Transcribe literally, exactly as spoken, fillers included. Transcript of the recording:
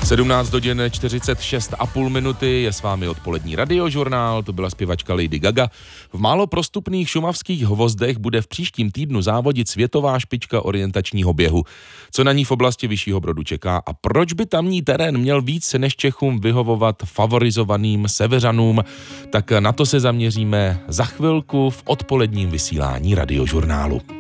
sedmnáct hodin čtyřicet šest a půl minuty, je s vámi odpolední radiožurnál, to byla zpěvačka Lady Gaga. V málo prostupných šumavských Hvozdech bude v příštím týdnu závodit světová špička orientačního běhu. Co na ní v oblasti Vyššího Brodu čeká a proč by tamní terén měl víc než Čechům vyhovovat favorizovaným severanům, tak na to se zaměříme za chvilku v odpoledním vysílání radiožurnálu.